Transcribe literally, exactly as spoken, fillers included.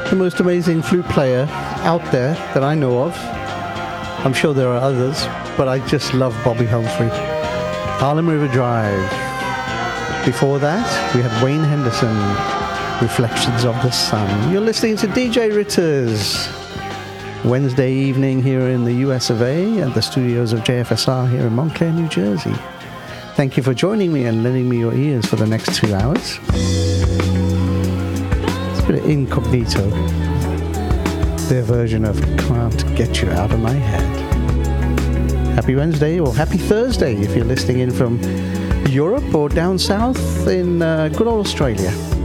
the most amazing flute player out there that I know of. I'm sure there are others, but I just love Bobby Humphrey. Harlem River Drive. Before that, we had Wayne Henderson, Reflections of the Sun. You're listening to D J Ritters. Wednesday evening here in the U S of A at the studios of J F S R here in Montclair, New Jersey. Thank you for joining me and lending me your ears for the next two hours. It's a bit of Incognito, their version of Can't Get You Out of My Head. Happy Wednesday or happy Thursday if you're listening in from Europe or down south in uh, good old Australia.